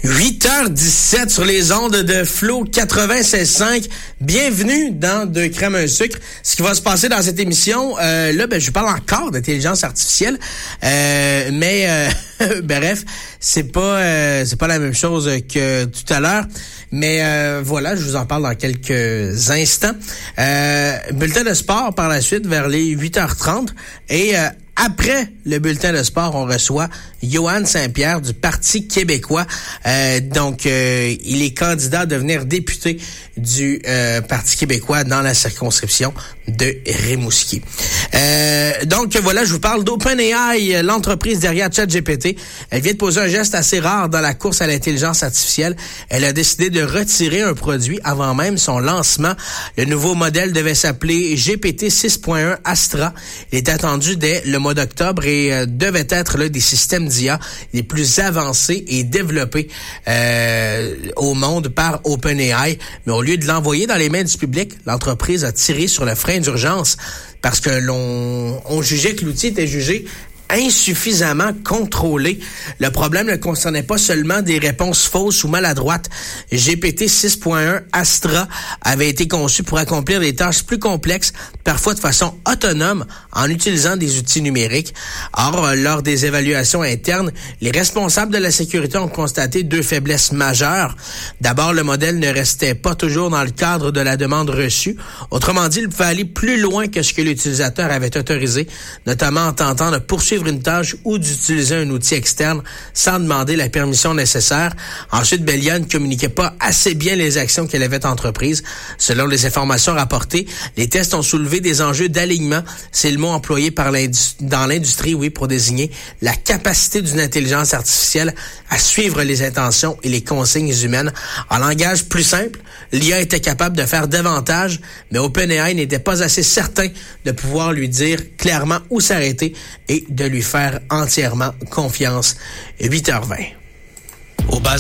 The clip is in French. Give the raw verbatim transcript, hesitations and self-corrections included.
huit heures dix-sept sur les ondes de Flow quatre-vingt-seize cinq. Bienvenue dans Deux crèmes un sucre. Ce qui va se passer dans cette émission, euh, là, ben, je parle encore d'intelligence artificielle, euh, mais euh, bref, c'est pas euh, c'est pas la même chose que tout à l'heure. Mais euh, voilà, je vous en parle dans quelques instants. Euh, bulletin de sport par la suite vers les huit heures trente et euh, après le bulletin de sport, on reçoit Yohann Saint-Pierre du Parti québécois. Euh, donc, euh, il est candidat à devenir député du euh, Parti québécois dans la circonscription de Rimouski. Euh, donc, voilà, je vous parle d'OpenAI, l'entreprise derrière ChatGPT. Elle vient de poser un geste assez rare dans la course à l'intelligence artificielle. Elle a décidé de retirer un produit avant même son lancement. Le nouveau modèle devait s'appeler G P T six point un Astra. Il est attendu dès le mois d'octobre et euh, devait être l'un des systèmes d'I A les plus avancés et développés euh, au monde par OpenAI. Mais au lieu de l'envoyer dans les mains du public, l'entreprise a tiré sur le frein d'urgence parce que l'on on jugeait que l'outil était jugé insuffisamment contrôlé. Le problème ne concernait pas seulement des réponses fausses ou maladroites. G P T six point un Astra avait été conçu pour accomplir des tâches plus complexes, parfois de façon autonome, en utilisant des outils numériques. Or, lors des évaluations internes, les responsables de la sécurité ont constaté deux faiblesses majeures. D'abord, le modèle ne restait pas toujours dans le cadre de la demande reçue. Autrement dit, il pouvait aller plus loin que ce que l'utilisateur avait autorisé, notamment en tentant de poursuivre une tâche ou d'utiliser un outil externe sans demander la permission nécessaire. Ensuite, Béliard ne communiquait pas assez bien les actions qu'elle avait entreprises. Selon les informations rapportées, les tests ont soulevé des enjeux d'alignement. C'est le mot employé par l'industrie, dans l'industrie, oui, pour désigner la capacité d'une intelligence artificielle à suivre les intentions et les consignes humaines. En langage plus simple, l'I A était capable de faire davantage, mais OpenAI n'était pas assez certain de pouvoir lui dire clairement où s'arrêter et de lui faire entièrement confiance. huit heures vingt. Au bas